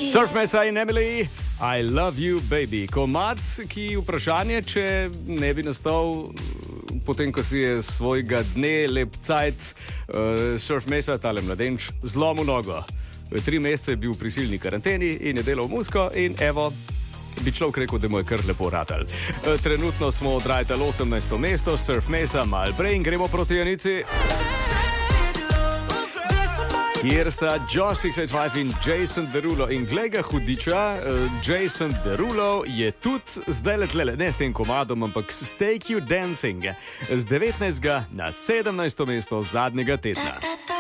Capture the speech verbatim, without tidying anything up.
Surf Mesa in Emily, I love you baby. Komad, ki vprašanje, če ne bi nastal potem, ko si je svojega dne lep cajt uh, Surf Mesa, tale mladenč, zlomil nogo. Tri mesece je bil v prisilni karanteni in je delal musko in evo, bi človek rekel, da mu je kar lepo ratal. Trenutno smo odrajtali osemnajsto mesto, Surf Mesa, malo prej in gremo proti Janici, kjer sta Josh šest osem pet in Jason Derulo. In glej ga hudiča, Jason Derulo je tudi zdaj letlele, ne s tem komadom, ampak s Take You Dancing, z devetnajstega na sedemnajsto mesto zadnjega tedna.